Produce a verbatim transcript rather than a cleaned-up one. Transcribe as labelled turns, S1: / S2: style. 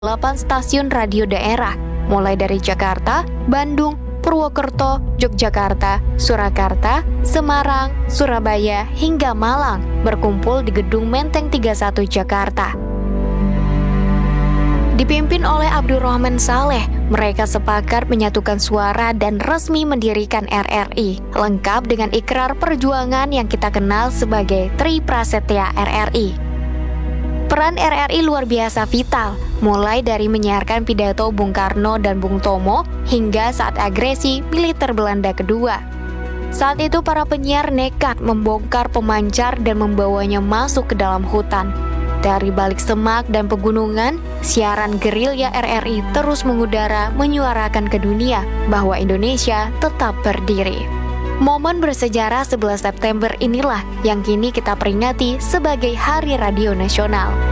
S1: delapan stasiun radio daerah, mulai dari Jakarta, Bandung, Purwokerto, Yogyakarta, Surakarta, Semarang, Surabaya, hingga Malang berkumpul di Gedung Menteng tiga puluh satu Jakarta. Dipimpin oleh Abdurrahman Saleh, mereka sepakat menyatukan suara dan resmi mendirikan R R I, lengkap dengan ikrar perjuangan yang kita kenal sebagai Tri Prasetya R R I. Peran R R I luar biasa vital, mulai dari menyiarkan pidato Bung Karno dan Bung Tomo hingga saat agresi militer Belanda kedua. Saat itu para penyiar nekat membongkar pemancar dan membawanya masuk ke dalam hutan. Dari balik semak dan pegunungan, siaran gerilya R R I terus mengudara menyuarakan ke dunia bahwa Indonesia tetap berdiri. Momen bersejarah sebelas September inilah yang kini kita peringati sebagai Hari Radio Nasional.